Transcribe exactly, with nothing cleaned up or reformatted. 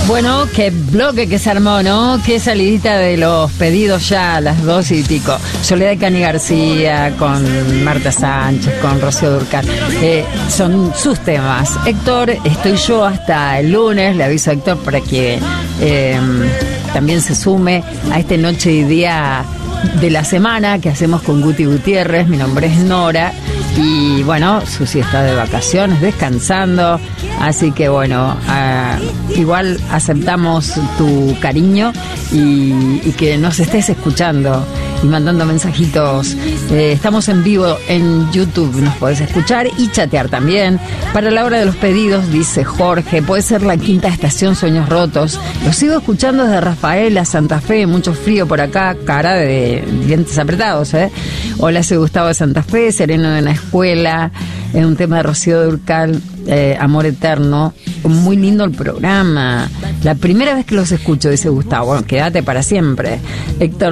Bueno, qué bloque que se armó, ¿no? Qué salidita de los pedidos ya a las dos y pico. Soledad Cani García, con Marta Sánchez, con Rocío Dúrcal. Eh, son sus temas. Héctor, estoy yo hasta el lunes. Le aviso a Héctor para que eh, también se sume a este noche y día de la semana que hacemos con Guti Gutiérrez. Mi nombre es Nora. Y bueno, Susi está de vacaciones, descansando, así que bueno, uh, igual aceptamos tu cariño y, y que nos estés escuchando y mandando mensajitos. Eh, estamos en vivo en YouTube, nos podés escuchar y chatear también. Para la hora de los pedidos, dice Jorge, puede ser la quinta estación Sueños Rotos. Lo sigo escuchando desde Rafaela, Santa Fe, mucho frío por acá, cara de dientes apretados, ¿eh? Hola, soy Gustavo de Santa Fe, sereno de una escuela, es un tema de Rocío Dúrcal, eh, Amor Eterno. Muy lindo el programa. La primera vez que los escucho, dice Gustavo. Bueno, quédate para siempre. Héctor